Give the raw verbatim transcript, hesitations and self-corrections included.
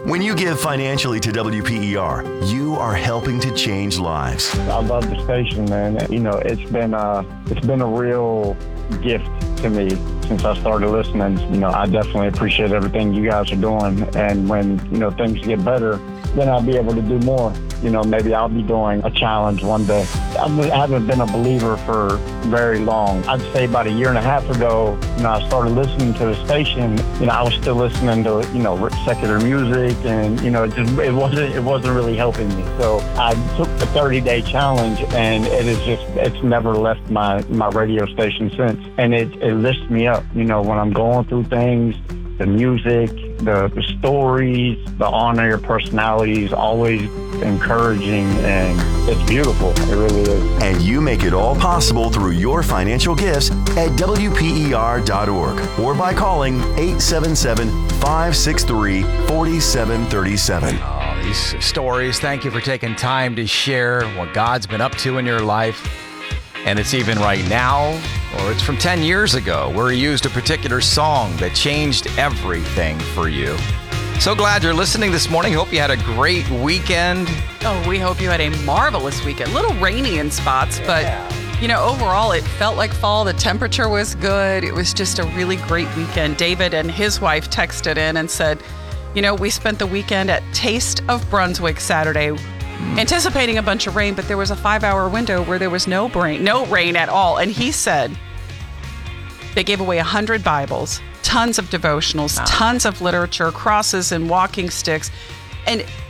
When you give financially to W P E R, you are helping to change lives. I love the station, man. You know, it's been a, it's been a real gift to me since I started listening. You know, I definitely appreciate everything you guys are doing. And when, you know, things get better, then I'll be able to do more. You know, maybe I'll be doing a challenge one day. I haven't been a believer for very long. I'd say about a year and a half ago, you know, I started listening to the station. You know, I was still listening to, you know, secular music, and, you know, it just, it wasn't, it wasn't really helping me. So I took the thirty-day challenge, and it is just, it's never left my, my radio station since. And it, it lifts me up, you know, when I'm going through things. The music, the, the stories, the on-air personalities, always encouraging, and it's beautiful. It really is. And you make it all possible through your financial gifts at W P E R dot org or by calling eight seven seven, five six three, four seven three seven. Oh, these stories, thank you for taking time to share what God's been up to in your life. And it's even right now, or it's from ten years ago, where he used a particular song that changed everything for you. So glad you're listening this morning. Hope you had a great weekend. Oh, we hope you had a marvelous weekend. A little rainy in spots, but, you know, overall, it felt like fall. The temperature was good. It was just a really great weekend. David and his wife texted in and said, you know, we spent the weekend at Taste of Brunswick Saturday, anticipating a bunch of rain, but there was a five-hour window where there was no rain, no rain at all. And he said they gave away one hundred Bibles, tons of devotionals, wow. tons of literature, crosses and walking sticks. And